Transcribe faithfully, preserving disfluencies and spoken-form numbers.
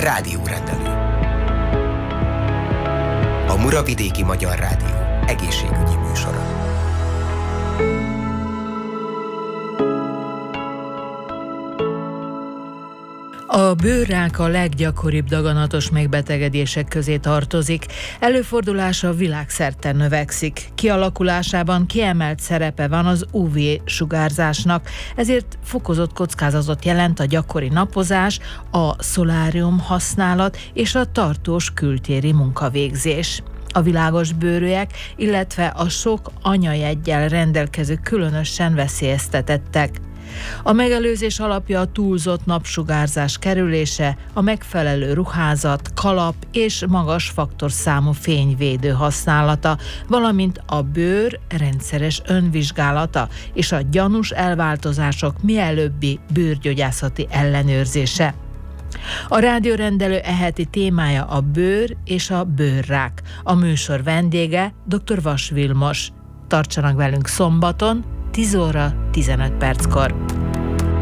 Rádiórendelő. A Muravidéki Magyar Rádió egészségügyi műsora. A bőrrák a leggyakoribb daganatos megbetegedések közé tartozik. Előfordulása világszerte növekszik. Kialakulásában kiemelt szerepe van az ú vé-sugárzásnak, ezért fokozott kockázatot jelent a gyakori napozás, a szolárium használat és a tartós kültéri munkavégzés. A világos bőrűek, illetve a sok anyajeggyel rendelkező különösen veszélyeztetettek. A megelőzés alapja a túlzott napsugárzás kerülése, a megfelelő ruházat, kalap és magas faktorszámú fényvédő használata, valamint a bőr rendszeres önvizsgálata és a gyanús elváltozások mielőbbi bőrgyógyászati ellenőrzése. A rádiórendelő eheti témája a bőr és a bőrrák. A műsor vendége dr. Vas Vilmos. Tartsanak velünk szombaton, tíz óra tizenöt perckor.